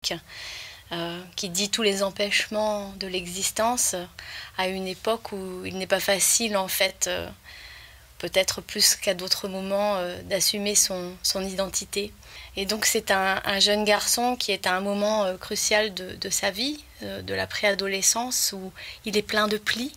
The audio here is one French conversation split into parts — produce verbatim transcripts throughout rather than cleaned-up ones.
euh, qui dit tous les empêchements de l'existence à une époque où il n'est pas facile en fait, euh, peut-être plus qu'à d'autres moments, euh, d'assumer son, son identité. Et donc c'est un, un jeune garçon qui est à un moment euh, crucial de, de sa vie, euh, de la préadolescence, où il est plein de plis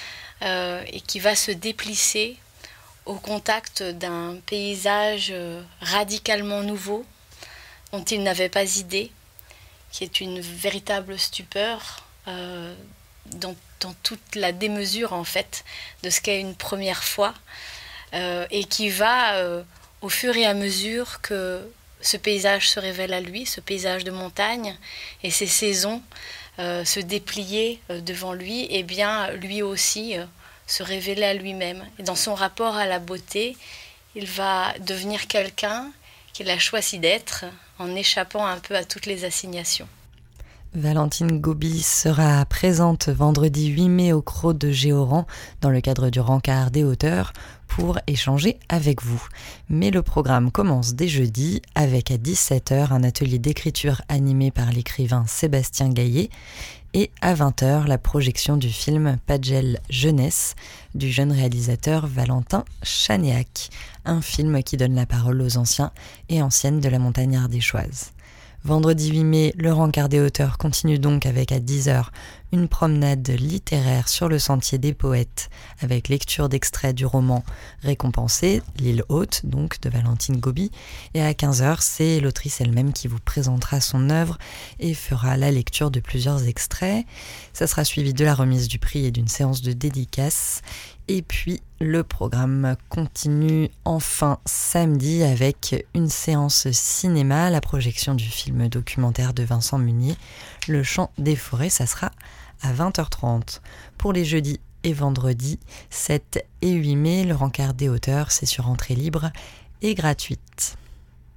euh, et qui va se déplisser au contact d'un paysage euh, radicalement nouveau dont il n'avait pas idée, qui est une véritable stupeur euh, dans, dans toute la démesure en fait de ce qu'est une première fois, euh, et qui va euh, au fur et à mesure que ce paysage se révèle à lui, ce paysage de montagne et ces saisons euh, se déplier euh, devant lui, et bien lui aussi euh, se révéler à lui-même. Et dans son rapport à la beauté, il va devenir quelqu'un qu'il a choisi d'être en échappant un peu à toutes les assignations. Valentine Gobi sera présente vendredi huit mai au Creux de Géoran dans le cadre du Rencard des auteurs pour échanger avec vous. Mais le programme commence dès jeudi avec à dix-sept heures un atelier d'écriture animé par l'écrivain Sébastien Gaillet et à vingt heures la projection du film Padgel Jeunesse du jeune réalisateur Valentin Chanéac, un film qui donne la parole aux anciens et anciennes de la montagne ardéchoise. Vendredi huit mai, le Rencard des auteurs continue donc avec à dix heures une promenade littéraire sur le sentier des poètes avec lecture d'extraits du roman récompensé, L'île haute, donc de Valentine Gobi. Et à quinze heures, c'est l'autrice elle-même qui vous présentera son œuvre et fera la lecture de plusieurs extraits. Ça sera suivi de la remise du prix et d'une séance de dédicace. Et puis, le programme continue enfin samedi avec une séance cinéma, la projection du film documentaire de Vincent Munier, Le chant des forêts, ça sera à vingt heures trente. Pour les jeudis et vendredis, sept et huit mai, le Rencard des auteurs, c'est sur entrée libre et gratuite.